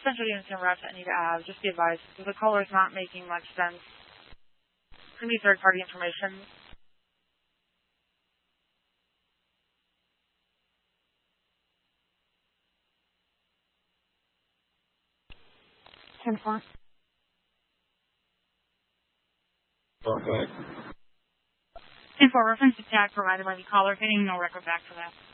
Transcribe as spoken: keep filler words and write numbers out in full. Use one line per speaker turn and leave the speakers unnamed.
potential units and routes that need to add. Just be advised, if the caller is not making much sense, it can be third-party information. ten four.
Okay.
ten four, reference to tag provided by the caller, getting no record back for that.